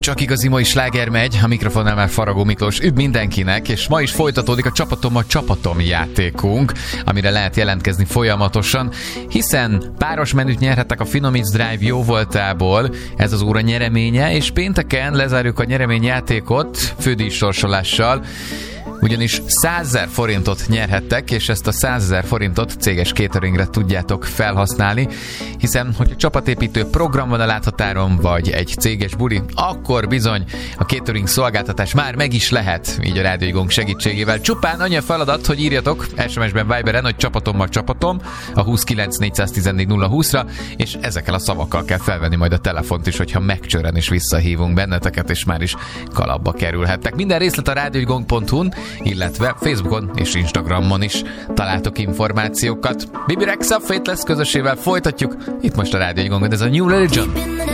Csak igazi mai sláger megy, a mikrofonnál már Faragó Miklós. Üdv mindenkinek, és ma is folytatódik a Csapatom játékunk, amire lehet jelentkezni folyamatosan, hiszen páros menüt nyerhettek a Finomix Drive jóvoltából, ez az óra nyereménye, és pénteken lezárjuk a nyereményjátékot fődíjsorsolással, ugyanis 100 000 forintot nyerhettek, és ezt a 100 000 forintot céges cateringre tudjátok felhasználni, hiszen hogyha csapatépítő program van a láthatáron, vagy egy céges buli, akkor bizony a catering szolgáltatás már meg is lehet, így a Rádió Gong segítségével. Csupán annyi a feladat, hogy írjatok SMS-ben, Viberen, hogy csapatom a 29 414 020-ra, és ezekkel a szavakkal kell felvenni majd a telefont is, hogyha megcsörren és visszahívunk benneteket, és már is kalapba kerülhettek. Minden részlet a radiogong.hu-n, illetve Facebookon és Instagramon is találtok információkat. Bibi Rexha, Faithless közösével folytatjuk. Itt most a Rádió Gongon, ez a New Religion.